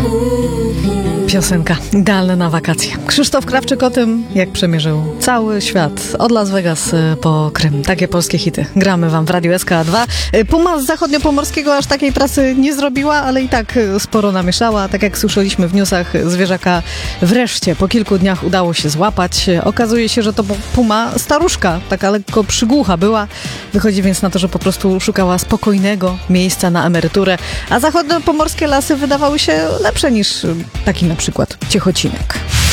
Piosenka idealna na wakacje. Krzysztof Krawczyk o tym, jak przemierzył cały świat. Od Las Vegas po Krym. Takie polskie hity. Gramy wam w Radiu SK2. Puma z zachodniopomorskiego aż takiej trasy nie zrobiła, ale i tak sporo namieszała. Tak jak słyszeliśmy w newsach, zwierzaka wreszcie po kilku dniach udało się złapać. Okazuje się, że to Puma staruszka, taka lekko przygłucha była. Wychodzi więc na to, że po prostu szukała spokojnego miejsca na emeryturę. A zachodniopomorskie lasy wydawały się lepsze niż taki na przykład Ciechocinek.